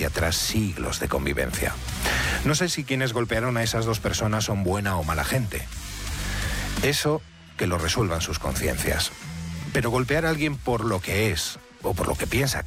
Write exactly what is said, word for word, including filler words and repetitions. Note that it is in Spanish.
tras siglos de convivencia. No sé si quienes golpearon a esas dos personas son buena o mala gente. Eso que lo resuelvan sus conciencias. Pero golpear a alguien por lo que es o por lo que piensa